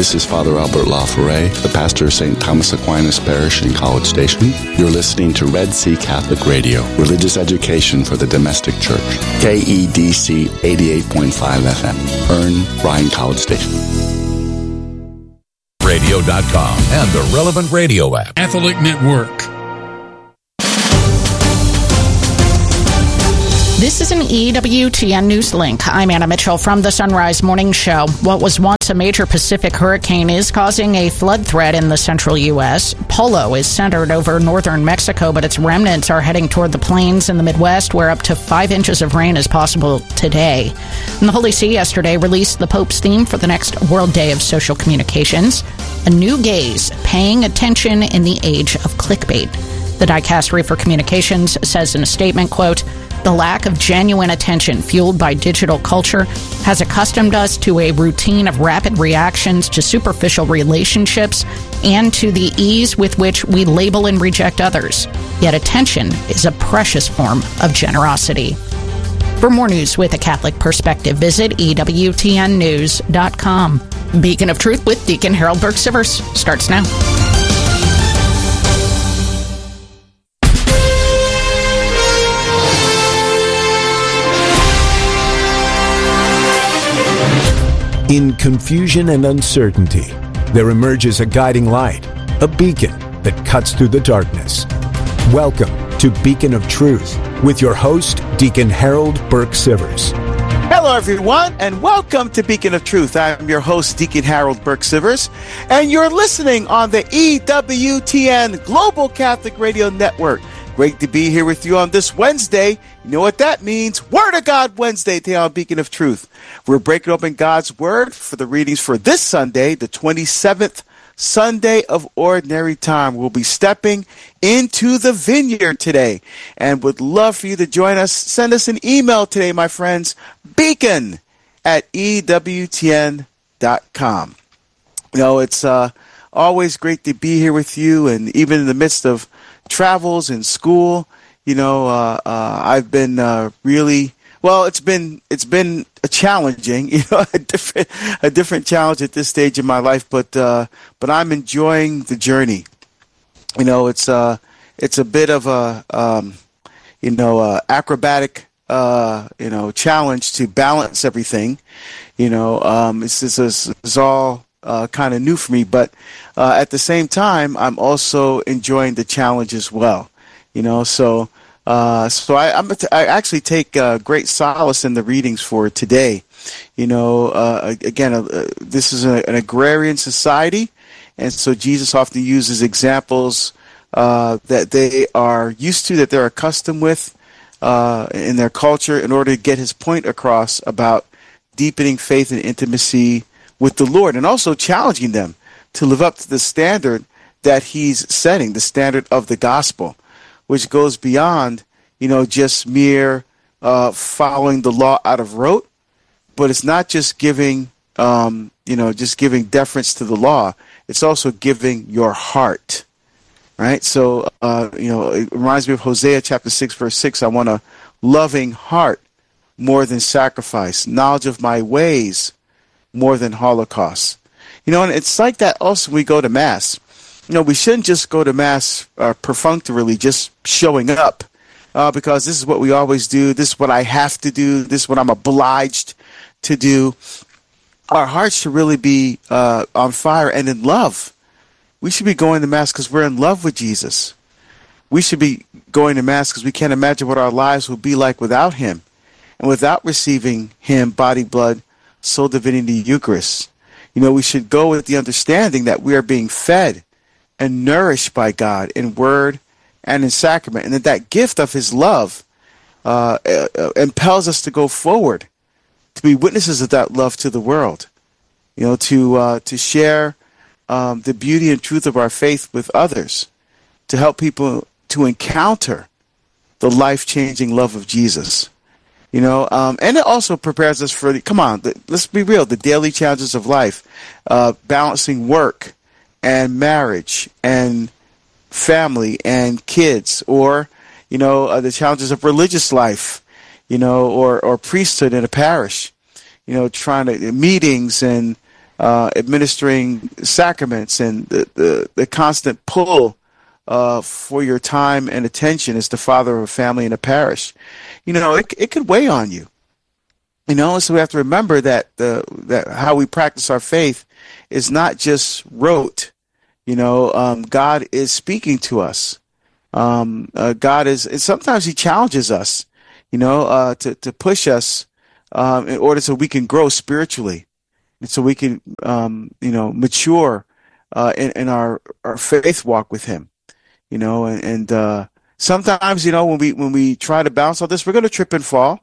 This is Father Albert LaForêt, the pastor of St. Thomas Aquinas Parish in College Station. You're listening to Red Sea Catholic Radio, religious education for the domestic church. KEDC 88.5 FM, Earn, Ryan College Station. Radio.com and the relevant radio app. Catholic Network. This is an EWTN News Link. I'm Anna Mitchell from the Sunrise Morning Show. What was once a major Pacific hurricane is causing a flood threat in the central U.S. Polo is centered over northern Mexico, but its remnants are heading toward the plains in the Midwest, where up to 5 inches of rain is possible today. And the Holy See yesterday released the Pope's theme for the next World Day of Social Communications, a new gaze, paying attention in the age of clickbait. The Dicastery for Communications says in a statement, quote, "The lack of genuine attention fueled by digital culture has accustomed us to a routine of rapid reactions to superficial relationships and to the ease with which we label and reject others. Yet attention is a precious form of generosity." For more news with a Catholic perspective, visit EWTNnews.com. Beacon of Truth with Deacon Harold Burke-Sivers starts now. In confusion and uncertainty, there emerges a guiding light, a beacon that cuts through the darkness. Welcome to Beacon of Truth with your host, Deacon Harold Burke-Sivers. Hello, everyone, and welcome to Beacon of Truth. I'm your host, Deacon Harold Burke-Sivers, and you're listening on the EWTN Global Catholic Radio Network. Great to be here with you on this Wednesday. You know what that means? Word of God Wednesday today on Beacon of Truth. We're breaking open God's Word for the readings for this Sunday, the 27th Sunday of Ordinary Time. We'll be stepping into the vineyard today and would love for you to join us. Send us an email today, my friends, beacon@ewtn.com. You know, it's always great to be here with you, and even in the midst of travels and school, you know, I've been really well. It's been a challenging, you know, a different challenge at this stage in my life, but I'm enjoying the journey. You know, it's a bit of a acrobatic challenge to balance everything. You know, it's all kind of new for me, but at the same time, I'm also enjoying the challenge as well. You know, so I actually take great solace in the readings for today. You know, again, this is an agrarian society, and so Jesus often uses examples that they are used to, that they're accustomed with in their culture, in order to get his point across about deepening faith and intimacy with the Lord, and also challenging them to live up to the standard that he's setting, the standard of the gospel, which goes beyond, you know, just mere following the law out of rote. But it's not just giving, just giving deference to the law. It's also giving your heart, right? So, it reminds me of Hosea chapter 6, verse 6. I want a loving heart more than sacrifice, knowledge of my ways more than holocaust. You know, and it's like that also when we go to Mass. You know, we shouldn't just go to Mass perfunctorily, just showing up, because this is what we always do. This is what I have to do. This is what I'm obliged to do. Our hearts should really be on fire and in love. We should be going to Mass because we're in love with Jesus. We should be going to Mass because we can't imagine what our lives would be like without him, and without receiving him, body, blood, soul, divinity, Eucharist. You know, we should go with the understanding that we are being fed and nourished by God in word and in sacrament, and that gift of his love impels us to go forward, to be witnesses of that love to the world. You know, to share the beauty and truth of our faith with others, to help people to encounter the life-changing love of Jesus. You know, and it also prepares us for let's be real, the daily challenges of life, balancing work and marriage and family and kids, or, you know, the challenges of religious life, you know, or priesthood in a parish, you know, trying to meetings and administering sacraments, and the constant pull for your time and attention as the father of a family in a parish, it could weigh on you. So we have to remember that that how we practice our faith is not just rote. God is speaking to us. God is, and sometimes He challenges us, to push us in order so we can grow spiritually, and so we can, mature in our faith walk with Him. Sometimes, when we try to balance all this, we're going to trip and fall.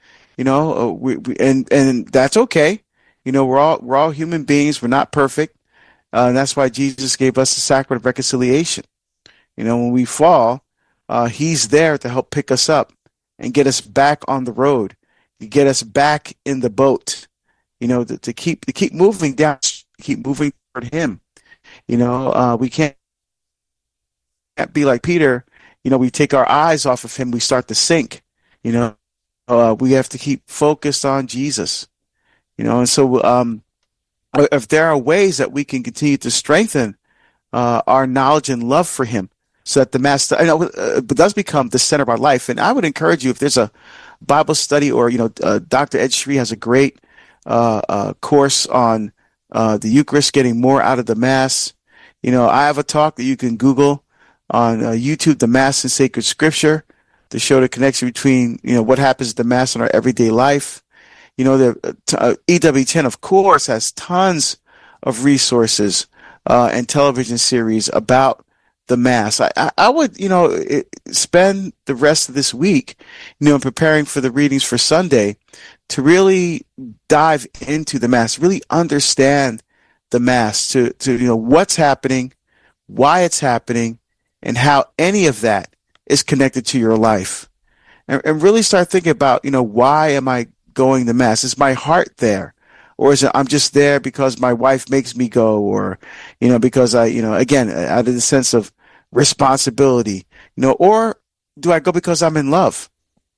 And that's okay. We're all human beings. We're not perfect. And that's why Jesus gave us the sacrament of reconciliation. When we fall, He's there to help pick us up and get us back on the road, to get us back in the boat, to keep moving down, keep moving toward Him. We can't be like Peter. We take our eyes off of Him, we start to sink. We have to keep focused on Jesus. And so if there are ways that we can continue to strengthen our knowledge and love for Him, so that the Mass does become the center of our life. And I would encourage you, if there's a Bible study, or Dr. Ed Shree has a great course on the Eucharist, getting more out of the Mass. I have a talk that you can Google on YouTube, The Mass and Sacred Scripture, to show the connection between what happens at the Mass in our everyday life. The EWTN, of course, has tons of resources and television series about the Mass. I would, spend the rest of this week, in preparing for the readings for Sunday, to really dive into the Mass, really understand the Mass, to what's happening, why it's happening, and how any of that is connected to your life. And really start thinking about, why am I going to Mass? Is my heart there? Or is it I'm just there because my wife makes me go, or, because I, again, out of the sense of responsibility, or do I go because I'm in love?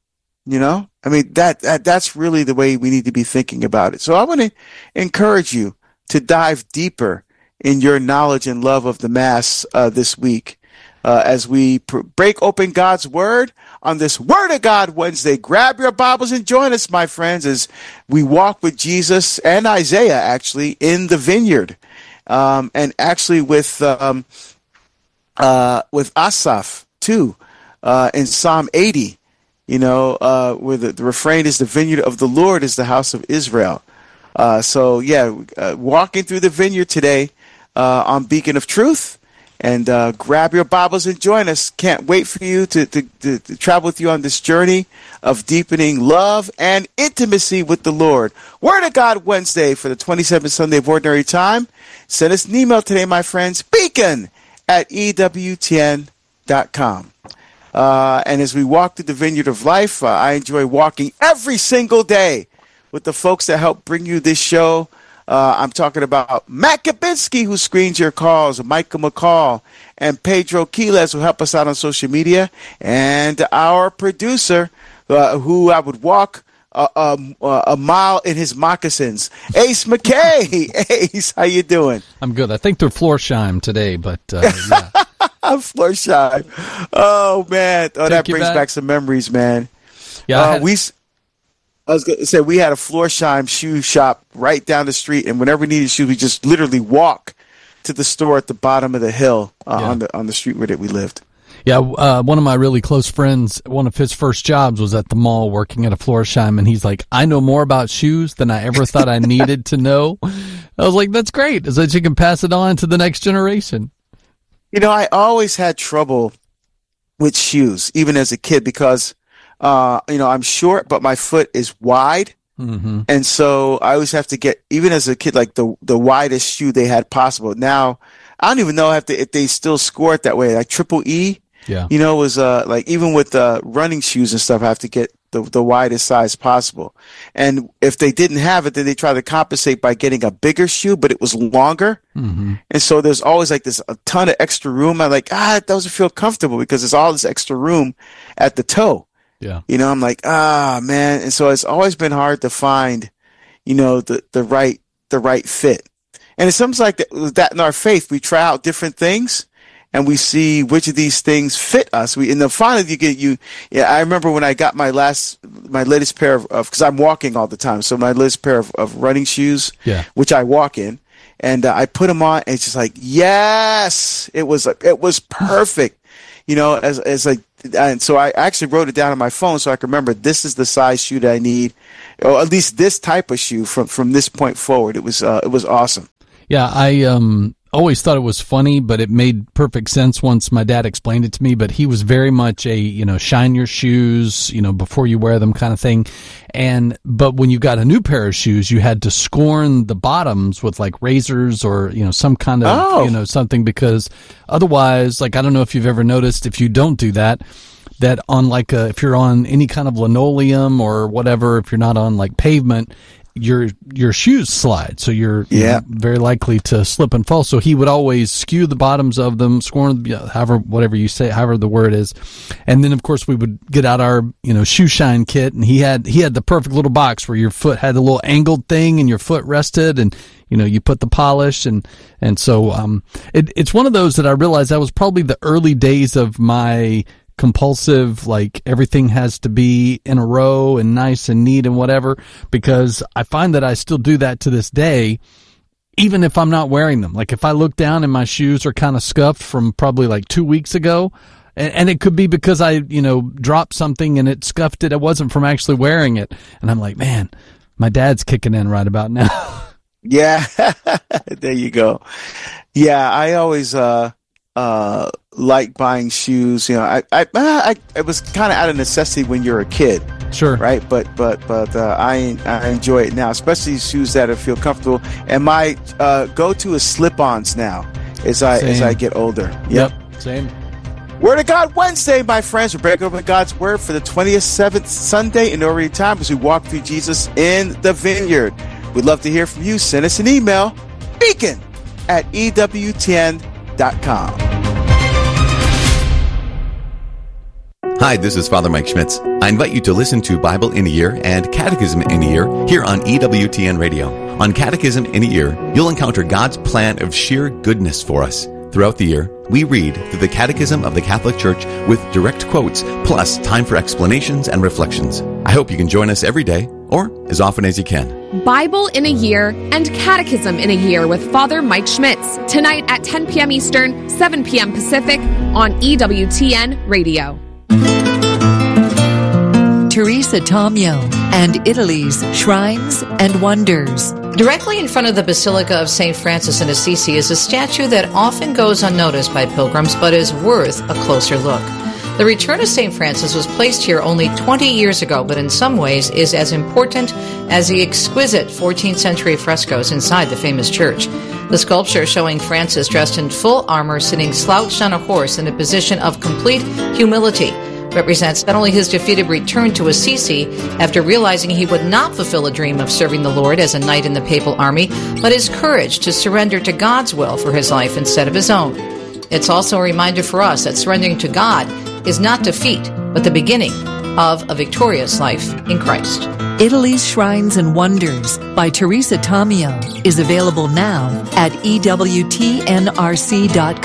That's really the way we need to be thinking about it. So I want to encourage you to dive deeper in your knowledge and love of the Mass this week, as we break open God's Word on this Word of God Wednesday. Grab your Bibles and join us, my friends, as we walk with Jesus and Isaiah, actually, in the vineyard, and actually with Asaph too, in Psalm 80, where the refrain is, the vineyard of the Lord is the house of Israel. Walking through the vineyard today on Beacon of Truth. And grab your Bibles and join us. Can't wait for you to travel with you on this journey of deepening love and intimacy with the Lord. Word of God Wednesday for the 27th Sunday of Ordinary Time. Send us an email today, my friends, beacon@ewtn.com. And as we walk through the vineyard of life, I enjoy walking every single day with the folks that help bring you this show. I'm talking about Matt Kabinski, who screens your calls, Michael McCall, and Pedro Quiles, who help us out on social media, and our producer, who I would walk a mile in his moccasins, Ace McKay. Ace, how you doing? I'm good. I think they're Florsheim today, but yeah. Florsheim. Oh, man. Oh, that brings back some memories, man. Yeah, I was going to say, we had a Florsheim shoe shop right down the street, and whenever we needed shoes, we just literally walk to the store at the bottom of the hill on the street where we lived. Yeah, one of my really close friends, one of his first jobs was at the mall working at a Florsheim, and he's like, I know more about shoes than I ever thought I needed to know. I was like, that's great, so that you can pass it on to the next generation. I always had trouble with shoes, even as a kid, because I'm short, but my foot is wide. Mm-hmm. And so I always have to get, even as a kid, like the widest shoe they had possible. Now, I don't even know if they still score it that way. Like Triple E, was like, even with running shoes and stuff, I have to get the widest size possible. And if they didn't have it, then they try to compensate by getting a bigger shoe, but it was longer. Mm-hmm. And so there's always like a ton of extra room. I'm like, it doesn't feel comfortable because there's all this extra room at the toe. Yeah. I'm like, man. And so it's always been hard to find, the right fit. And it seems like that in our faith, we try out different things and we see which of these things fit us. And then finally I remember when I got my latest pair of, cause I'm walking all the time. So my latest pair of running shoes, which I walk in, and I put them on and it's just like, yes, it was perfect, and so I actually wrote it down on my phone so I can remember this is the size shoe that I need, or at least this type of shoe from this point forward. It was awesome. Yeah, I always thought it was funny, but it made perfect sense once my dad explained it to me. But he was very much a, shine your shoes, before you wear them kind of thing. But when you got a new pair of shoes, you had to scorn the bottoms with like razors or, some kind of, something, because otherwise, like, I don't know if you've ever noticed, if you don't do that on if you're on any kind of linoleum or whatever, if you're not on like pavement, your shoes slide, so you're very likely to slip and fall. So he would always skew the bottoms of them, scorn, however the word is. And then of course we would get out our shoe shine kit, and he had the perfect little box where your foot had a little angled thing and your foot rested, and you put the polish, and so it's one of those that I realized that was probably the early days of my compulsive, like everything has to be in a row and nice and neat and whatever, because I find that I still do that to this day, even if I'm not wearing them. Like if I look down and my shoes are kind of scuffed from probably like 2 weeks ago, and it could be because I, dropped something and it scuffed it. It wasn't from actually wearing it. And I'm like, man, my dad's kicking in right about now. Yeah. There you go. Yeah. I always, like buying shoes. It was kind of out of necessity when you're a kid. Sure. Right. But I enjoy it now, especially shoes that feel comfortable. And my go-to is slip-ons now as I get older. Yep. Same. Word of God Wednesday, my friends. We're breaking open God's Word for the 27th Sunday in Ordinary Time as we walk through Jesus in the vineyard. We'd love to hear from you. Send us an email, beacon@ewtn.com. Hi, this is Father Mike Schmitz. I invite you to listen to Bible in a Year and Catechism in a Year here on EWTN Radio. On Catechism in a Year, you'll encounter God's plan of sheer goodness for us. Throughout the year, we read through the Catechism of the Catholic Church with direct quotes, plus time for explanations and reflections. I hope you can join us every day, or as often as you can. Bible in a Year and Catechism in a Year with Father Mike Schmitz, tonight at 10 p.m. Eastern, 7 p.m. Pacific on EWTN Radio. Teresa Tomeo and Italy's Shrines and Wonders. Directly in front of the Basilica of St. Francis in Assisi is a statue that often goes unnoticed by pilgrims but is worth a closer look. The return of St. Francis was placed here only 20 years ago, but in some ways is as important as the exquisite 14th century frescoes inside the famous church. The sculpture showing Francis dressed in full armor sitting slouched on a horse in a position of complete humility represents not only his defeated return to Assisi after realizing he would not fulfill a dream of serving the Lord as a knight in the papal army, but his courage to surrender to God's will for his life instead of his own. It's also a reminder for us that surrendering to God is not defeat, but the beginning of a victorious life in Christ. Italy's Shrines and Wonders by Teresa Tomeo is available now at EWTNRC.com.